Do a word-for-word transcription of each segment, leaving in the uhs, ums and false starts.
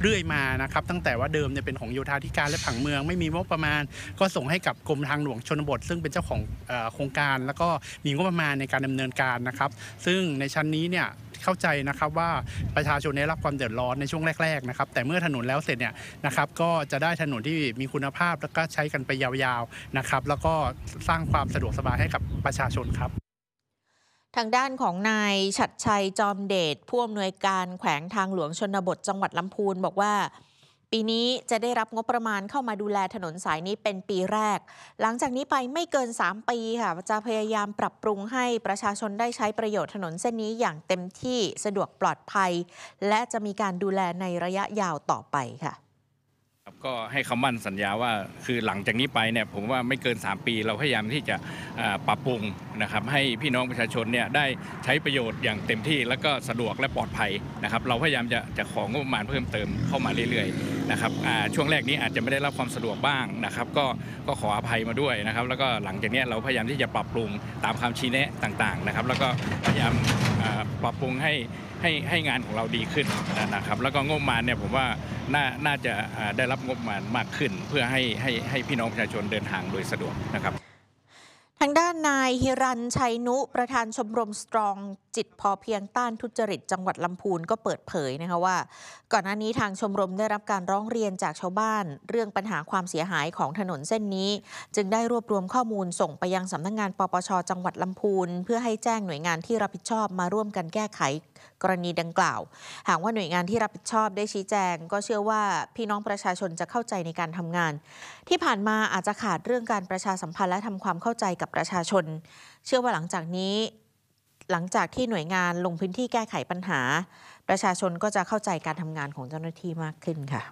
เรื่อยมานะครับตั้งแต่ว่าเดิมเนี่ยเป็นของโยธาธิการและผังเมืองไม่มีงบประมาณก็ส่งให้กับกรมทางหลวงชนบทซึ่งเป็นเจ้าของโครงการแล้วก็มีงบประมาณในการดำเนินการนะครับซึ่งในชั้นนี้เนี่ยเข้าใจนะครับว่าประชาชนได้รับความเดือดร้อนในช่วงแรกๆนะครับแต่เมื่อถนนแล้วเสร็จเนี่ยนะครับก็จะได้ถนนที่มีคุณภาพแล้วก็ใช้กันไปยาวๆนะครับแล้วก็สร้างความสะดวกสบายให้กับประชาชนครับทางด้านของนายฉัตรชัยจอมเดชผู้อำนวยการแขวงทางหลวงชนบทจังหวัดลำพูนบอกว่าปีนี้จะได้รับงบประมาณเข้ามาดูแลถนนสายนี้เป็นปีแรกหลังจากนี้ไปไม่เกินสามปีค่ะจะพยายามปรับปรุงให้ประชาชนได้ใช้ประโยชน์ถนนเส้นนี้อย่างเต็มที่สะดวกปลอดภัยและจะมีการดูแลในระยะยาวต่อไปค่ะก็ให้คำมั่นสัญญาว่าคือหลังจากนี้ไปเนี่ยผมว่าไม่เกินสามปีเราพยายามที่จะปรับปรุงนะครับให้พี่น้องประชาชนเนี่ยได้ใช้ประโยชน์อย่างเต็มที่แล้วก็สะดวกและปลอดภัยนะครับเราพยายามจะจะของงบประมาณเพิ่มเติมเข้ามาเรื่อยๆนะครับช่วงแรกนี้อาจจะไม่ได้รับความสะดวกบ้างนะครับก็ก็ขออภัยมาด้วยนะครับแล้วก็หลังจากนี้เราพยายามที่จะปรับปรุงตามคำชี้แนะต่างๆนะครับแล้วก็พยายามปรับปรุงให้ให้ให้งานของเราดีขึ้นนะครับแล้วก็งบประมาณเนี่ยผมว่าน่าน่าจะได้รับงบประมาณมากขึ้นเพื่อให้ให้ให้พี่น้องประชาชนเดินทางโดยสะดวกนะครับทางด้านนายฮิรัญชัยนุประธานชมรมสตรองจิตพอเพียงต้านทุจริตจังหวัดลำพูนก็เปิดเผยนะคะว่าก่อนหน้านี้ทางชมรมได้รับการร้องเรียนจากชาวบ้านเรื่องปัญหาความเสียหายของถนนเส้นนี้จึงได้รวบรวมข้อมูลส่งไปยังสำนักงานปปช.จังหวัดลำพูนเพื่อให้แจ้งหน่วยงานที่รับผิดชอบมาร่วมกันแก้ไขกรณีดังกล่าวหากว่าหน่วยงานที่รับผิดชอบได้ชี้แจงก็เชื่อว่าพี่น้องประชาชนจะเข้าใจในการทำงานที่ผ่านมาอาจจะขาดเรื่องการประชาสัมพันธ์และทำความเข้าใจกับประชาชนเชื่อว่าหลังจากนี้หลังจากที่หน่วยงานลงพื้นที่แก้ไขปัญหาประชาชนก็จะเข้าใจการทำงานของเจ้าหน้าที่มากขึ้นค่ะ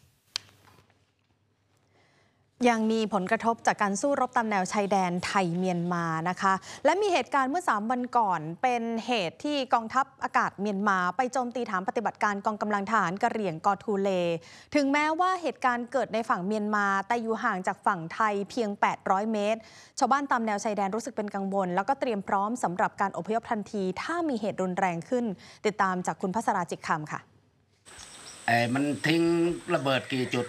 ยังมีผลกระทบจากการสู้รบตามแนวชายแดนไทยเมียนมานะคะและมีเหตุการณ์เมื่อสามวันก่อนเป็นเหตุที่กองทัพอากาศเมียนมาไปโจมตีฐานปฏิบัติการกองกำลังทหารกะเหรี่ยงกอทูเลถึงแม้ว่าเหตุการณ์เกิดในฝั่งเมียนมาแต่อยู่ห่างจากฝั่งไทยเพียงแปดร้อยเมตรชาวบ้านตามแนวชายแดนรู้สึกเป็นกังวลแล้วก็เตรียมพร้อมสำหรับการอพยพทันทีถ้ามีเหตุรุนแรงขึ้นติดตามจากคุณพัสราจิตคำค่ะไอ้มันทิ้งระเบิดกี่จุด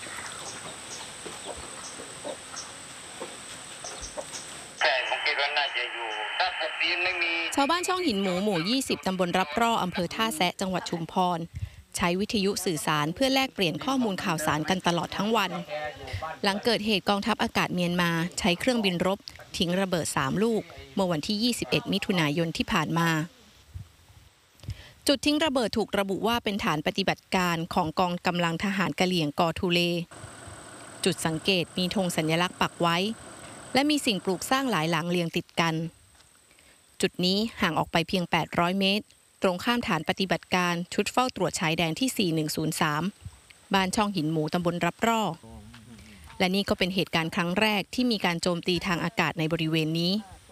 ชาวบ้านช่องหินหมูหมู่ยี่สิบตำบลรับร่ออำเภอท่าแซะจังหวัดชุมพรใช้วิทยุสื่อสารเพื่อแลกเปลี่ยนข้อมูลข่าวสารกันตลอดทั้งวันหลังเกิดเหตุกองทัพอากาศเมียนมาใช้เครื่องบินรบทิ้งระเบิดสามลูกเมื่อวันที่ยี่สิบเอ็ดมิถุนายนที่ผ่านมาจุดทิ้งระเบิดถูกระบุว่าเป็นฐานปฏิบัติการของกองกำลังทหารกะเหรี่ยงกอทูเลจุดสังเกตมีธงสัญลักษณ์ปักไว้และมีสิ่งปลูกสร้างหลายหลังเรียงติดกันจุดนี้ห่างออกไปเพียงแปดร้อยเมตรตรงข้ามฐานปฏิบัติการชุดเฝ้าตรวจชายแดนที่สี่หนึ่งศูนย์สามบ้านช่องหินหมูตำบลรับร่อและนี่ก็เป็นเหตุการณ์ครั้งแรกที่มีการโจมตีทางอากาศในบริเวณนี้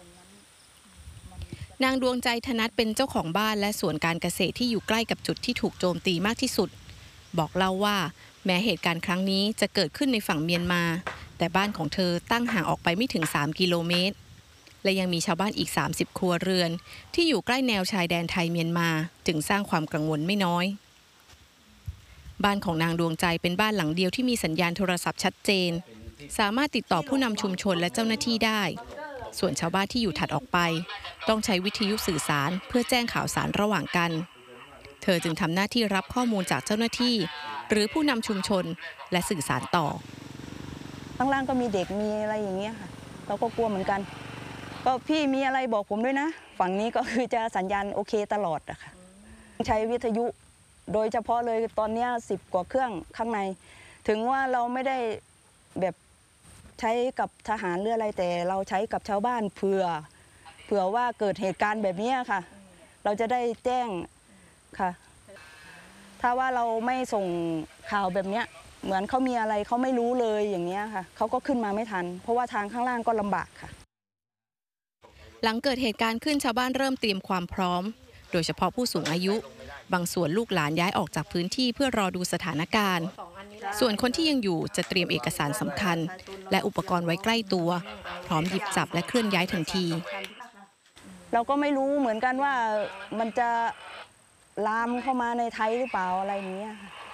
นางดวงใจธนัทเป็นเจ้าของบ้านและสวนการเกษตรที่อยู่ใกล้กับจุดที่ถูกโจมตีมากที่สุดบอกเล่าว่าแม้เหตุการณ์ครั้งนี้จะเกิดขึ้นในฝั่งเมียนมาแต่บ้านของเธอตั้งห่างออกไปไม่ถึงสามกิโลเมตรและยังมีชาวบ้านอีกสามสิบครัวเรือนที่อยู่ใกล้แนวชายแดนไทยเมียนมาจึงสร้างความกังวลไม่น้อยบ้านของนางดวงใจเป็นบ้านหลังเดียวที่มีสัญญาณโทรศัพท์ชัดเจนสามารถติดต่อผู้นำชุมชนและเจ้าหน้าที่ได้ส่วนชาวบ้านที่อยู่ถัดออกไปต้องใช้วิทยุสื่อสารเพื่อแจ้งข่าวสารระหว่างกันเธอจึงทำหน้าที่รับข้อมูลจากเจ้าหน้าที่หรือผู้นำชุมชนและสื่อสารต่อข้างล่างก็มีเด็กมีอะไรอย่างเงี้ยค่ะเราก็กลัวเหมือนกันก็พี่มีอะไรบอกผมด้วยนะฝั่งนี้ก็คือจะสัญญาณโอเคตลอดอะค่ะใช้วิทยุโดยเฉพาะเลยตอนนี้สิบกว่าเครื่องข้างในถึงว่าเราไม่ได้แบบใช้กับทหารหรืออะไรแต่เราใช้กับชาวบ้านเผื่อเผื่อว่าเกิดเหตุการณ์แบบนี้ค่ะเราจะได้แจ้งค่ะถ้าว่าเราไม่ส่งข่าวแบบนี้เหมือนเขามีอะไรเขาไม่รู้เลยอย่างนี้ค่ะเขาก็ขึ้นมาไม่ทันเพราะว่าทางข้างล่างก็ลำบากค่ะหลังเกิดเหตุการณ์ขึ้นชาวบ้านเริ่มเตรียมความพร้อมโดยเฉพาะผู้สูงอายุบางส่วนลูกหลานย้ายออกจากพื้นที่เพื่อรอดูสถานการณ์ส่วนคนที่ยังอยู่จะเตรียมเอกสารสำคัญและอุปกรณ์ไว้ใกล้ตัวพร้อมหยิบจับและเคลื่อนย้ายทันทีเราก็ไม่รู้เหมือนกันว่ามันจะลามเข้ามาในไทยหรือเปล่าอะไรอย่างเงี้ย